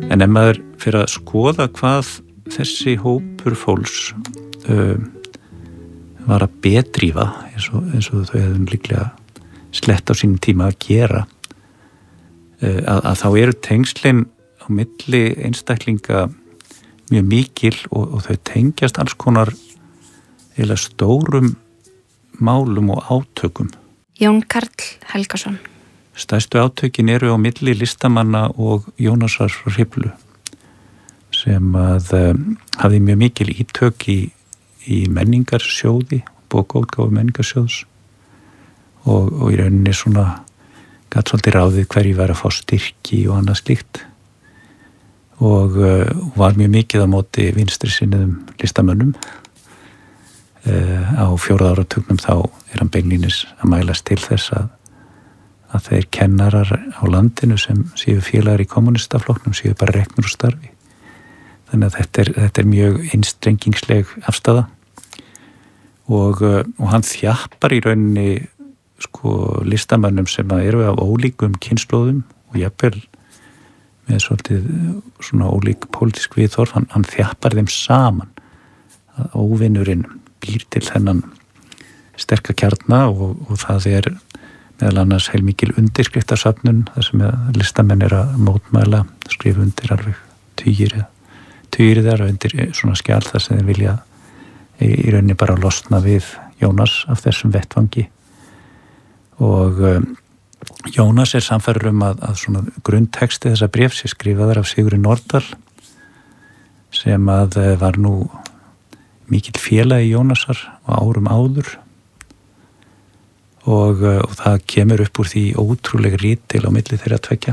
En ef maður fyrir að skoða hvað þessi hópur fólks var að bedrífa eins og þau hefðum líklega slett á sínum tíma að gera, að þá eru tengslin á milli einstaklinga mjög mikil og þau tengjast alls konar eða stórum málum og átökum. Jón Karl Helgason. Stærstu átökin eru á milli listamanna og Jónasar frá Hriflu sem að hafði mjög mikil ítök í menningarsjóði, bókaútgáfu menningarsjóðs og í rauninni svona gat svolítið ráðið hverju var að fá styrki og annað slíkt og var mjög mikið á móti vinstri sinniðum listamönnum. Á 4. áratugnum þá hann beinlínis að mælast til þess að þeir kennarar á landinu sem séu félagar í kommunistaflokknum séu bara reknir úr starfi. Þannig að þetta er mjög einstrengingsleg afstafa og hann þjappar í rauninni sko listamönnum sem eru af ólíkum kynslóðum og jafnvel með svolítið svona ólík pólitísk viðhorf, hann þjappar þeim saman að óvinurinn býr til þennan sterka kjarna og það er meðal annars heilmikil undirskriftarsafnun þar sem listamenn er að mótmæla, skrifa undir alveg tugir þar undir svona skjal þar sem þeir vilja í rauninni bara losna við Jónas af þessum vettvangi og Jónas er sannfærður að svona grunntexti þessa bréfs er skrifaður af Sigurði Nordal sem að var nú mikill félagi Jónasar á árum áður og það kemur upp úr því ótrúlega rítil á milli þeirra tveggja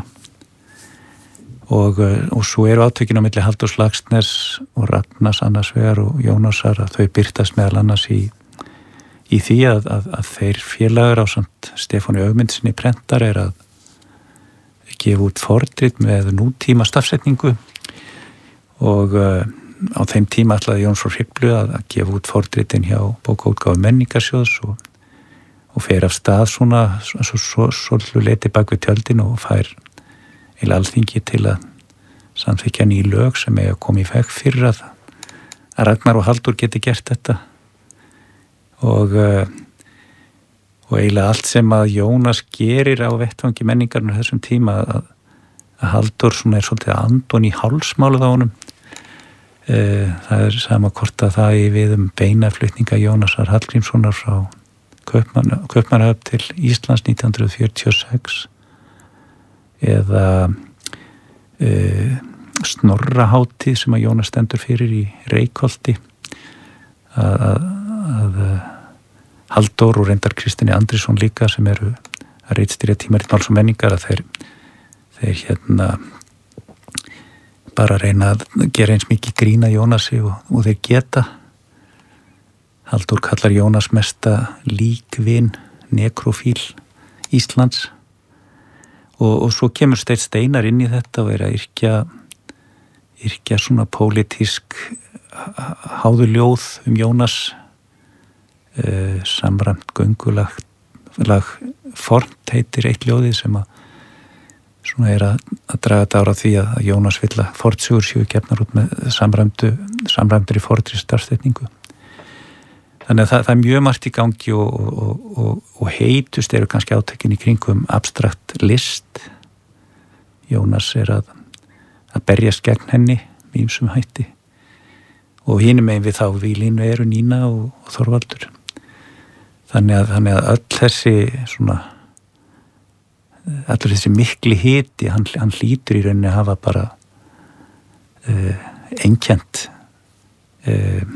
og svo eru átökin á milli Halldórs Laxness og Ragnars annars vegar og Jónasar að þau birtast meðal annars í því að þeir félagar ásamt Stefáni Ögmundsssyni prentar er að gefa út fornrit með nútíma stafsetningu og á þeim tíma ætlaði Jón frá Hriflu að gefa út fornritin hjá bókaútgáfu menningarsjóðs og fer af stað svona svolítið leiti bak við tjöldin og fær Alþingi til að samþykkja ný lög sem eiga að koma í veg fyrir að Ragnar og Halldór geti gert þetta og eiginlega allt sem að Jónas gerir á vettvangi menningarnar þessum tíma að Halldór svona er svolítið andon í hálsmálið á honum. Það er sama hvort að það í við beina flutninga Jónasar Hallgrímssonar frá Kaupmannahöfn til Íslands 1946 eða Snorrahátíð sem að Jónas stendur fyrir í Reykholti að Halldór og reyndar Kristini Andrisson líka sem eru að ritstýra tímarit máls og menningar að þeir hérna bara reyna að gera eins mikið grína Jónasi og þeir geta. Halldór kallar Jónas mesta líkvin nekrofíl Íslands og svo kemur Steinn Steinar inn í þetta og er að yrkja svona pólitísk háðuljóð Jónas samræmt göngulag fornt heitir eitt ljóðið sem að svona er að draga dára því að Jónas vill að fornsugur séu gefnar út með samræmdur í forntri starfstetningu. Þannig að það er mjög margt í gangi og heitust eru kannski átökin í kringum abstrakt list. Jónas er að berjast gegn henni með ýmsum hætti og hinum megin við þá Vílínu eru Nína og Þorvaldur. Þannig að öll þessi svona allur þessi mikli hiti hann hlýtur í rauninni að hafa bara einkennt